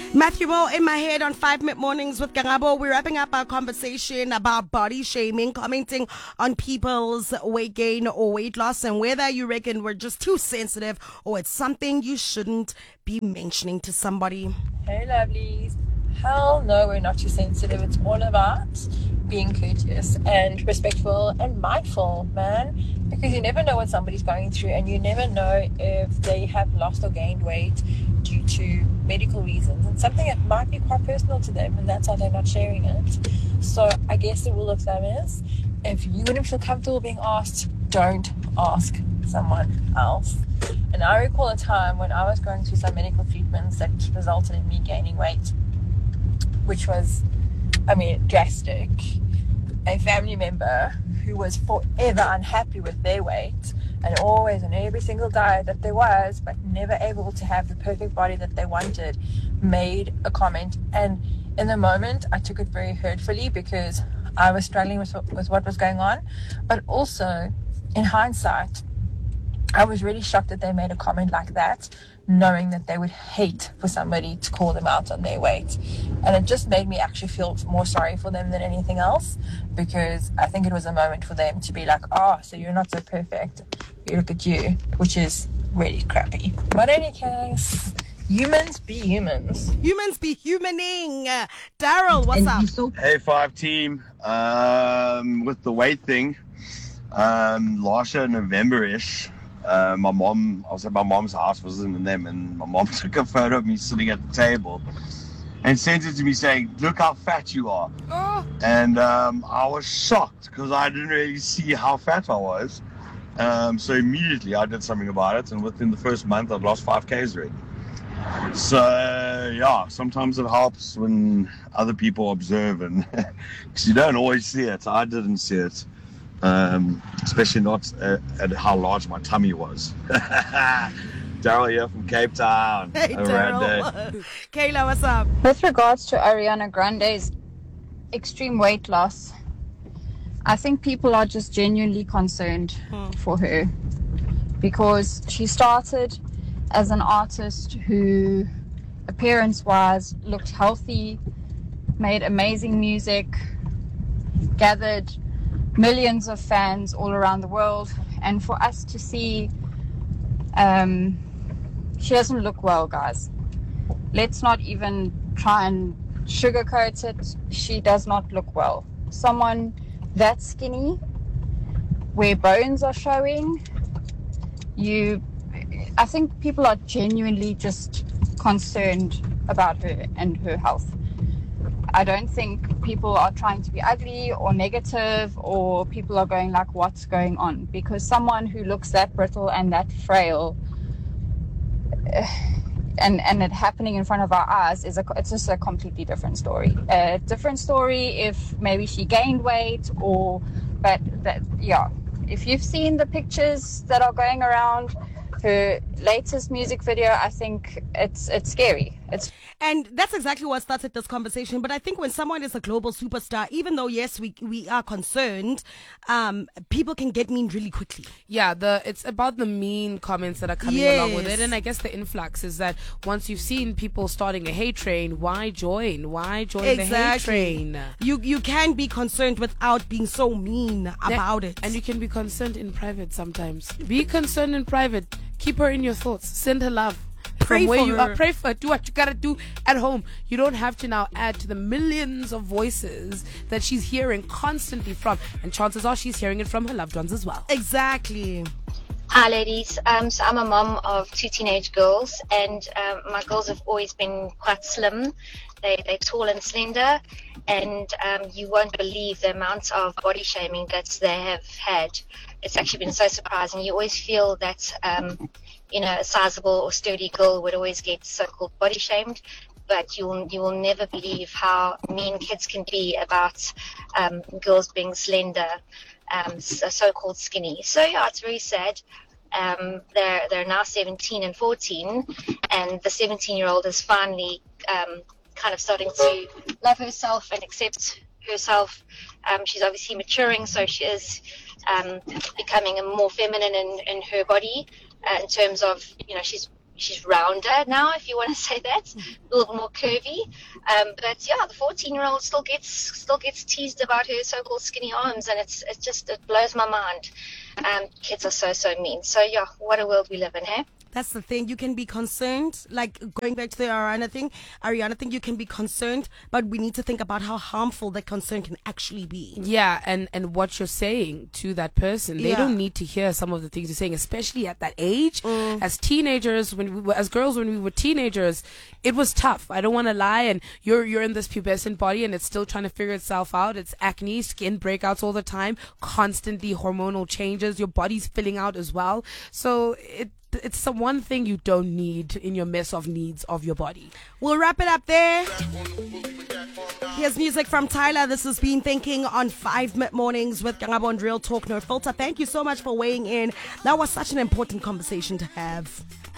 Matthew Moore in my head on 5 Minute Mornings with Garabo. We're wrapping up our conversation about body shaming, commenting on people's weight gain or weight loss, and whether you reckon we're just too sensitive or it's something you shouldn't be mentioning to somebody. Hey, lovelies. Hell no, we're not too sensitive. It's all about being courteous and respectful and mindful, man. Because you never know what somebody's going through, and you never know if they have lost or gained weight due to medical reasons and something that might be quite personal to them, and that's why they're not sharing it. So I guess the rule of thumb is, if you wouldn't feel comfortable being asked, don't ask someone else. And I recall a time when I was going through some medical treatments that resulted in me gaining weight, which was, drastic. A family member who was forever unhappy with their weight and always on every single diet that there was, but never able to have the perfect body that they wanted, made a comment. And in the moment, I took it very hurtfully because I was struggling with what was going on. But also, in hindsight, I was really shocked that they made a comment like that, knowing that they would hate for somebody to call them out on their weight. And it just made me actually feel more sorry for them than anything else, because I think it was a moment for them to be like, oh, so you're not so perfect. You look at you, which is really crappy. But in any case, humans be humans. Humans be humaning. Daryl, what's up? Hey, 5 team. With the weight thing, last year, November-ish, I was at my mom's house visiting them, and my mom took a photo of me sitting at the table and sent it to me saying, look how fat you are. Oh. And I was shocked because I didn't really see how fat I was. So immediately I did something about it, and within the first month I'd lost 5 Ks already. So yeah, sometimes it helps when other people observe, and because you don't always see it. I didn't see it. Especially not at how large my tummy was. Daryl here from Cape Town. Hey, Daryl. Kayla, what's up? With regards to Ariana Grande's extreme weight loss, I think people are just genuinely concerned for her, because she started as an artist who, appearance-wise, looked healthy, made amazing music, gathered millions of fans all around the world, and for us to see she doesn't look well, guys. Let's not even try and sugarcoat it. She does not look well. Someone that skinny, where bones are showing, I think people are genuinely just concerned about her and her health. I don't think people are trying to be ugly or negative, or people are going like, what's going on? Because someone who looks that brittle and that frail, and it happening in front of our eyes, it's just a completely different story. A different story if maybe she gained weight, if you've seen the pictures that are going around, her latest music video, I think it's scary. And that's exactly what started this conversation. But I think when someone is a global superstar, even though, yes, we are concerned, people can get mean really quickly. Yeah, it's about the mean comments that are coming along with it. And I guess the influx is that once you've seen people starting a hate train, why join? Why join the hate train? You can be concerned without being so mean about it. And you can be concerned in private sometimes. Be concerned in private. Keep her in your thoughts. Send her love. Pray from where for you her. are. Pray for her. Do what you gotta do at home. You don't have to now add to the millions of voices that she's hearing constantly from. And chances are she's hearing it from her loved ones as well. Exactly. Hi ladies, so I'm a mom of 2 teenage girls, and my girls have always been quite slim. They're tall and slender, and you won't believe the amount of body shaming that they have had. It's actually been so surprising. You always feel that a sizable or sturdy girl would always get so-called body shamed, but you will never believe how mean kids can be about girls being slender, so-called skinny. So yeah, it's very sad. They're now 17 and 14, and the 17-year-old is finally kind of starting to love herself and accept herself. She's obviously maturing, so she is becoming a more feminine in her body, in terms of, she's she's rounder now, if you want to say that, a little more curvy. But yeah, the 14-year-old still gets teased about her so-called skinny arms, and it blows my mind. Kids are so mean. So yeah, what a world we live in, hey? That's the thing. You can be concerned, like going back to the Ariana thing, you can be concerned, but we need to think about how harmful that concern can actually be. Yeah, and what you're saying to that person, they don't need to hear some of the things you're saying, especially at that age. As teenagers, as girls, when we were teenagers, it was tough. I don't want to lie. And you're in this pubescent body, and it's still trying to figure itself out. It's acne, skin breakouts all the time, constantly hormonal changes. Your body's filling out as well. So it's the one thing you don't need in your mess of needs of your body. We'll wrap it up there. Here's music from Tyler. This has been Thinking on 5 Mid-Mornings with Kangabo on Real Talk No Filter. Thank you so much for weighing in. That was such an important conversation to have.